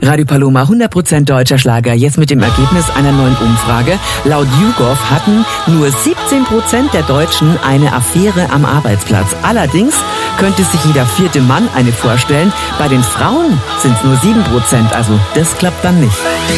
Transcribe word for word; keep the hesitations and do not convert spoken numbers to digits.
Radio Paloma, hundert Prozent deutscher Schlager. Jetzt mit dem Ergebnis einer neuen Umfrage. Laut YouGov hatten nur siebzehn Prozent der Deutschen eine Affäre am Arbeitsplatz. Allerdings könnte sich jeder vierte Mann eine vorstellen. Bei den Frauen sind es nur sieben Prozent. Also das klappt dann nicht.